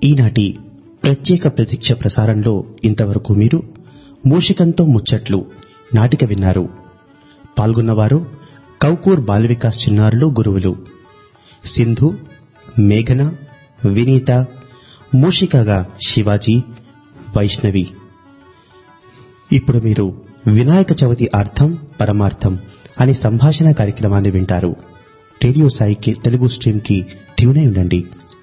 ఈనాటి ప్రత్యేక ప్రతీక్ష ప్రసారంలో ఇంతవరకు మీరు మూషికంతో ముచ్చట్లు నాటిక విన్నారు. పాల్గొన్నవారు కౌకూర్ బాల వికాస్ చిన్నారులు గురువులు సింధు, మేఘన, వినీత, మూషికగా శివాజీ, వైష్ణవి. ఇప్పుడు మీరు వినాయక చవితి అర్థం పరమార్థం అనే సంభాషణ కార్యక్రమాన్ని వింటారు. రేడియో సాయికి తెలుగు స్ట్రీమ్ కి ట్యూన్ అయి ఉండండి.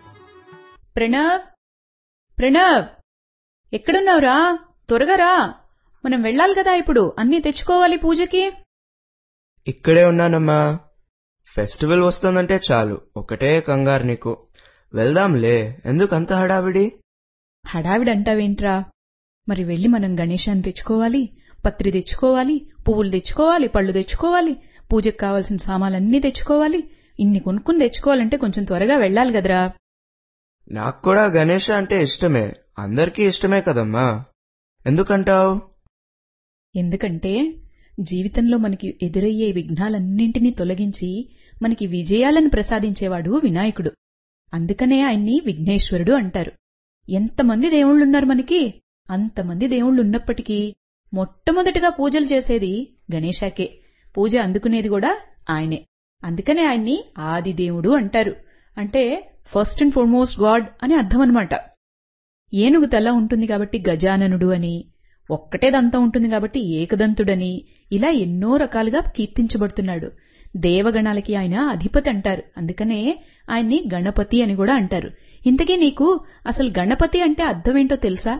ప్రణవ్, ఎక్కడున్నావురా? త్వరగా రా, మనం వెళ్ళాలి కదా. ఇప్పుడు అన్నీ తెచ్చుకోవాలి పూజకి. ఇక్కడే ఉన్నానమ్మా. ఫెస్టివల్ వస్తుందంటే చాలు ఒకటే కంగారు నీకు. వెళ్దాంలే, ఎందుకంత హడావిడి? హడావిడంటావేంట్రా? మరి వెళ్ళి మనం గణేశాన్ని తెచ్చుకోవాలి, పత్రి తెచ్చుకోవాలి, పువ్వులు తెచ్చుకోవాలి, పళ్ళు తెచ్చుకోవాలి, పూజకు కావాల్సిన సామాన్లన్నీ తెచ్చుకోవాలి. ఇన్ని కొనుక్కుని తెచ్చుకోవాలంటే కొంచెం త్వరగా వెళ్ళాలి కదరా. నాకు కూడా గణేష అంటే ఇష్టమే, అందరికీ ఇష్టమే కదమ్మా. ఎందుకంటావు? ఎందుకంటే జీవితంలో మనకి ఎదురయ్యే విఘ్నాలన్నింటినీ తొలగించి మనకి విజయాలను ప్రసాదించేవాడు వినాయకుడు. అందుకనే ఆయన్ని విఘ్నేశ్వరుడు అంటారు. ఎంతమంది దేవుళ్లున్నారు మనకి? అంతమంది దేవుళ్లున్నప్పటికీ మొట్టమొదటిగా పూజలు చేసేది గణేశాకే, పూజ అందుకునేది కూడా ఆయనే. అందుకనే ఆయన్ని ఆదిదేవుడు అంటారు. అంటే ఫస్ట్ అండ్ ఫార్మోస్ట్ గాడ్ అని అర్థం అన్నమాట. ఏనుగు తల ఉంటుంది కాబట్టి గజాననుడు అని, ఒక్కటే దంతం ఉంటుంది కాబట్టి ఏకదంతుడని, ఇలా ఎన్నో రకాలుగా కీర్తించబడుతున్నాడు. దేవగణాలకి ఆయన అధిపతి అంటారు. అందుకనే ఆయన్ని గణపతి అని కూడా అంటారు. ఇంతకీ నీకు అసలు గణపతి అంటే అర్థమేంటో తెలుసా?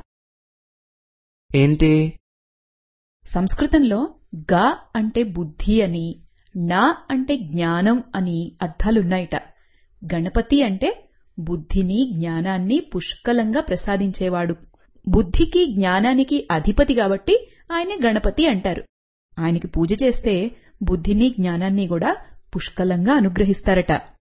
ఏంటి? సంస్కృతంలో గ అంటే బుద్ధి అని, నా అంటే జ్ఞానం అని అర్థాలున్నాయిట. గణపతి అంటే బుద్ధిని జ్ఞానాన్ని పుష్కలంగా ప్రసాదించేవాడు. బుద్ధికి జ్ఞానానికి అధిపతి కాబట్టి ఆయన గణపతి అంటారు. ఆయనకి పూజ చేస్తే బుద్ధిని జ్ఞానాన్ని కూడా పుష్కలంగా అనుగ్రహిస్తారట.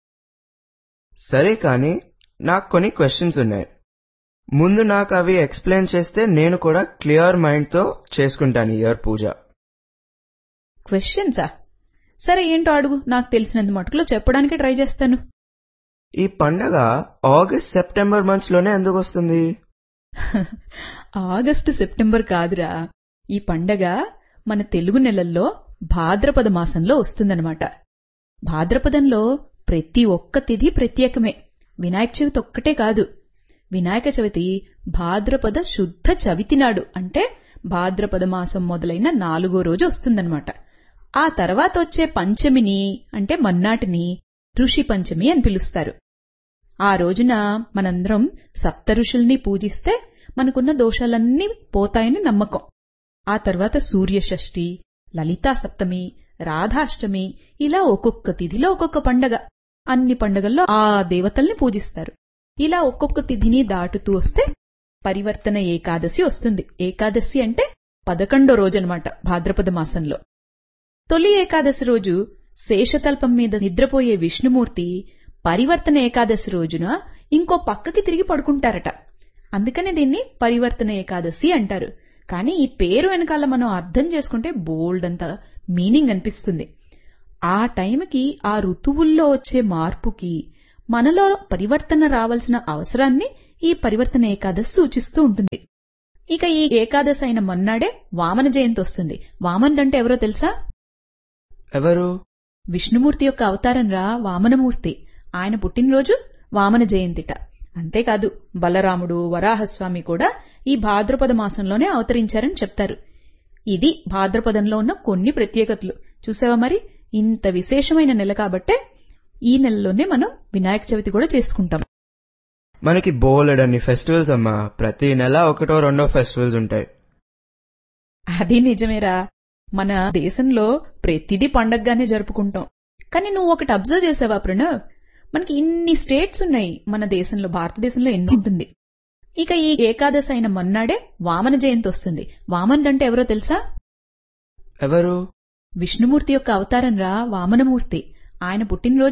సరే కాని నాకు కొన్ని క్వశ్చన్స్ ఉన్నాయి. ముందు నాకు అవి ఎక్స్ప్లెయిన్ చేస్తే నేను కూడా క్లియర్ మైండ్ తో చేసుకుంటాను ఈ ఇయర్ పూజ. క్వశ్చన్సా? సరే ఏంటో అడుగు, నాకు తెలిసినంత మటుకులో చెప్పడానికి ట్రై చేస్తాను. ఈ పండగ ఆగస్ట్ సెప్టెంబర్ మంత్స్ లోనే ఎందుకు వస్తుంది? ఆగస్టు సెప్టెంబర్ కాదురా, ఈ పండగ మన తెలుగు నెలల్లో భాద్రపద మాసంలో వస్తుందన్నమాట. భాద్రపదంలో ప్రతి ఒక్క తిథి ప్రత్యేకమే. వినాయక చవితి ఒక్కటే కాదు. వినాయక చవితి భాద్రపద శుద్ధ చవితి నాడు, అంటే భాద్రపద మాసం మొదలైన 4వ రోజు వస్తుందన్నమాట. ఆ తర్వాత వచ్చే పంచమిని, అంటే మన్నాటిని ఋషి పంచమి అని పిలుస్తారు. ఆ రోజున మనందరం సప్త ఋషుల్ని పూజిస్తే మనకున్న దోషాలన్నీ పోతాయని నమ్మకం. ఆ తర్వాత సూర్యషష్ఠి, లలితా సప్తమి, రాధాష్టమి, ఇలా ఒక్కొక్క తిథిలో ఒక్కొక్క పండగ. అన్ని పండగల్లో ఆ దేవతల్ని పూజిస్తారు. ఇలా ఒక్కొక్క తిథిని దాటుతూ వస్తే పరివర్తన ఏకాదశి వస్తుంది. ఏకాదశి అంటే 11వ రోజనమాట భాద్రపద మాసంలో. తొలి ఏకాదశి రోజు శేషతల్పం మీద నిద్రపోయే విష్ణుమూర్తి పరివర్తన ఏకాదశి రోజున ఇంకో పక్కకి తిరిగి పడుకుంటారట. అందుకని దీన్ని పరివర్తన ఏకాదశి అంటారు. కానీ ఈ పేరు వెనకాల మనం అర్థం చేసుకుంటే బోల్డ్ అంత మీనింగ్ అనిపిస్తుంది. ఆ టైంకి ఆ ఋతువుల్లో వచ్చే మార్పుకి మనలో పరివర్తన రావాల్సిన అవసరాన్ని ఈ పరివర్తన ఏకాదశి సూచిస్తూ ఉంటుంది. ఇక ఈ ఏకాదశి అయిన మొన్నాడే వామన జయంతి వస్తుంది. వామనుడంటే ఎవరో తెలుసా? ఎవరు? విష్ణుమూర్తి యొక్క అవతారం రా, వామనమూర్తి. ఆయన పుట్టినరోజు వామన జయంతిట. అంతేకాదు బలరాముడు, వరాహస్వామి కూడా ఈ భాద్రపద మాసంలోనే అవతరించారని చెప్తారు. ఇది భాద్రపదంలో ఉన్న కొన్ని ప్రత్యేకతలు. చూసావా మరి? ఇంత విశేషమైన నెల కాబట్టే ఈ నెలలోనే మనం వినాయక చవితి కూడా చేసుకుంటాం. మనకి బోలెడన్ని ఫెస్టివల్స్ అమ్మా. ప్రతి నెల ఒకటో రెండో ఫెస్టివల్స్ ఉంటాయి. అది నిజమేరా, మన దేశంలో ప్రతిదీ పండగగానే జరుపుకుంటాం. కానీ నువ్వు ఒకటి అబ్జర్వ్ చేసావా ప్రణవ్? మనకి ఇన్ని స్టేట్స్ ఉన్నాయి మన దేశంలో, భారతదేశంలో ఎన్ని ఉంటుంది. ఇక ఈ ఏకాదశి అయిన మొన్నాడే వామన జయంతి వస్తుంది. వామనుడంటే ఎవరో తెలుసా? ఎవరు? విష్ణుమూర్తి యొక్క అవతారం రా, వామనమూర్తి. ఆయన పుట్టినరోజు